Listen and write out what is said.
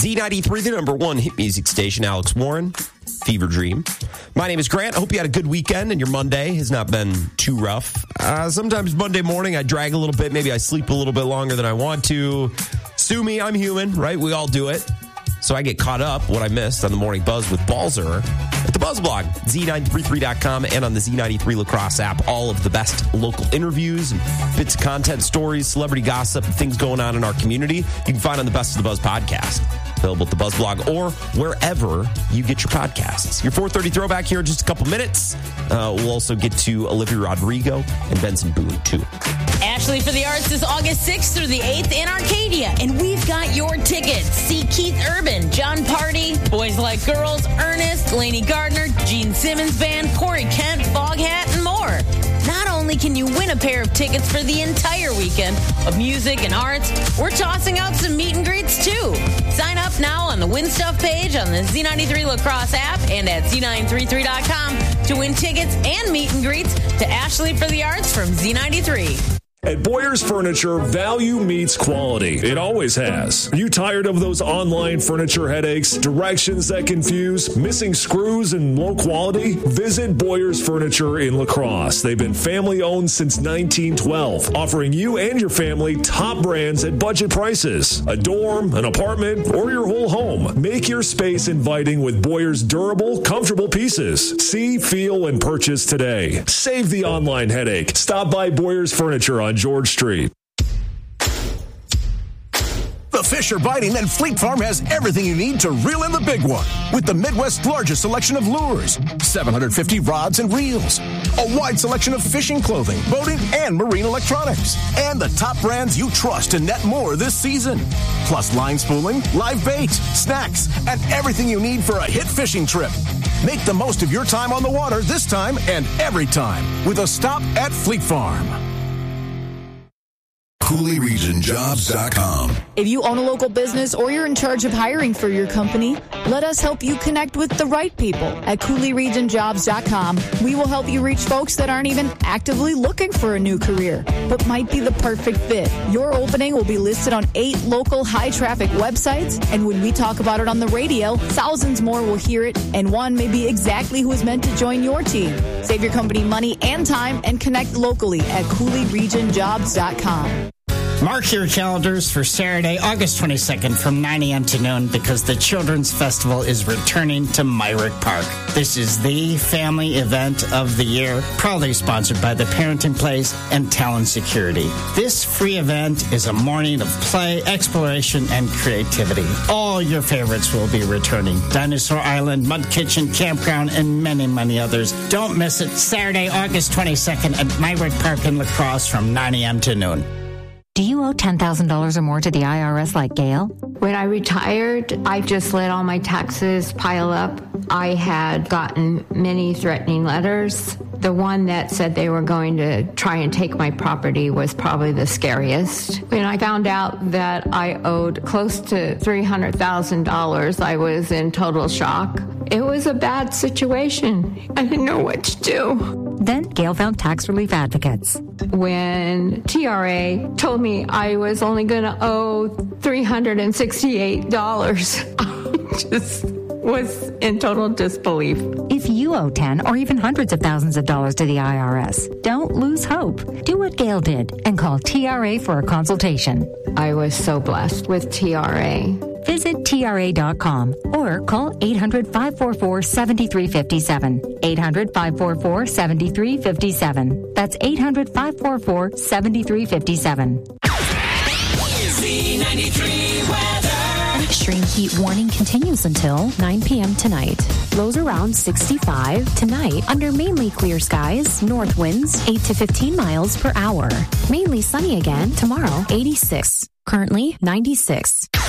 Z93, the number one hit music station. Alex Warren, Fever Dream. My name is Grant. I hope you had a good weekend and your Monday has not been too rough. Sometimes Monday morning I drag a little bit. Maybe I sleep a little bit longer than I want to. Sue me, I'm human, right? We all do it. So I get caught up what I missed on the Morning Buzz with Balzer at the Buzz blog, Z933.com, and on the Z93 Lacrosse app. All of the best local interviews and bits of content, stories, celebrity gossip, and things going on in our community you can find on the Best of the Buzz podcast. Available at the Buzz blog or wherever you get your podcasts. Your 4:30 throwback here in just a couple minutes. We'll also get to Olivia Rodrigo and Benson Boone, too. Ashley for the Arts is August 6th through the 8th in Arcadia, and we've got your tickets. See Keith Urban, John Party, Boys Like Girls, Ernest, Lainey Gardner, Gene Simmons Band, Corey Kent, Foghat, and more. Not only can you win a pair of tickets for the entire weekend of music and arts, we're tossing out some meet and greets too. Sign up now on the Win Stuff page on the Z93 Lacrosse app and at Z933.com to win tickets and meet and greets to Ashley for the Arts from Z93. At Boyers Furniture, value meets quality. It always has. Are you tired of those online furniture headaches, directions that confuse, missing screws, and low quality? Visit Boyers Furniture in La Crosse. They've been family-owned since 1912, offering you and your family top brands at budget prices. A dorm, an apartment, or your whole home. Make your space inviting with Boyers' durable, comfortable pieces. See, feel, and purchase today. Save the online headache. Stop by Boyers Furniture on George Street. The fish are biting, and Fleet Farm has everything you need to reel in the big one. With the Midwest's largest selection of lures, 750 rods and reels, a wide selection of fishing clothing, boating, and marine electronics, and the top brands you trust to net more this season. Plus line spooling, live bait, snacks, and everything you need for a hit fishing trip. Make the most of your time on the water this time and every time with a stop at Fleet Farm. CooleyRegionJobs.com. If you own a local business or you're in charge of hiring for your company, let us help you connect with the right people at CooleyRegionJobs.com. We will help you reach folks that aren't even actively looking for a new career, but might be the perfect fit. Your opening will be listed on 8 local high-traffic websites, and when we talk about it on the radio, thousands more will hear it, and one may be exactly who is meant to join your team. Save your company money and time and connect locally at CooleyRegionJobs.com. Mark your calendars for Saturday, August 22nd from 9 a.m. to noon because the Children's Festival is returning to Myrick Park. This is the family event of the year, proudly sponsored by the Parenting Place and Talon Security. This free event is a morning of play, exploration, and creativity. All your favorites will be returning. Dinosaur Island, Mud Kitchen, Campground, and many, many others. Don't miss it. Saturday, August 22nd at Myrick Park in La Crosse from 9 a.m. to noon. Do you owe $10,000 or more to the IRS like Gail? When I retired, I just let all my taxes pile up. I had gotten many threatening letters. The one that said they were going to try and take my property was probably the scariest. When I found out that I owed close to $300,000, I was in total shock. It was a bad situation. I didn't know what to do. Then Gail found tax relief advocates. When TRA told me I was only going to owe $368, I just was in total disbelief. If you owe 10 or even hundreds of thousands of dollars to the IRS, don't lose hope. Do what Gail did and call TRA for a consultation. I was so blessed with TRA. Visit TRA.com or call 800-544-7357. 800-544-7357. That's 800-544-7357. Z93 weather. An extreme heat warning continues until 9 p.m. tonight. Lows around 65 tonight under mainly clear skies. North winds 8 to 15 miles per hour. Mainly sunny again tomorrow, 86. Currently 96.